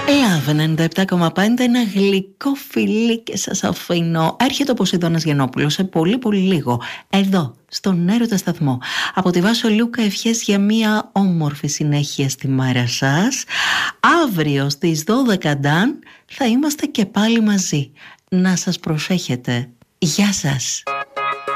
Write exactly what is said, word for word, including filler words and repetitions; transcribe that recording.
Λαβ ενενήντα επτά κόμμα πέντε, ένα γλυκό φιλί και σας αφήνω. Έρχεται ο Ποσειδώνας Γιαννόπουλος σε πολύ πολύ λίγο, εδώ, στον Έρωτα Σταθμό. Από τη Βάσο Λούκα, ευχές για μια όμορφη συνέχεια στη μέρα σας. Αύριο στις δώδεκα Νταν θα είμαστε και πάλι μαζί. Να σας προσέχετε. Γεια σας.